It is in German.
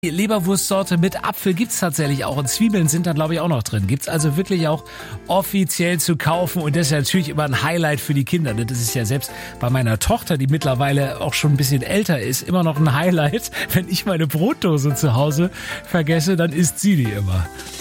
Die Leberwurstsorte mit Apfel gibt's tatsächlich auch und Zwiebeln sind da, glaube ich, auch noch drin. Gibt's also wirklich auch offiziell zu kaufen und das ist ja natürlich immer ein Highlight für die Kinder. Das ist ja selbst bei meiner Tochter, die mittlerweile auch schon ein bisschen älter ist, immer noch ein Highlight. Wenn ich meine Brotdose zu Hause vergesse, dann isst sie die immer.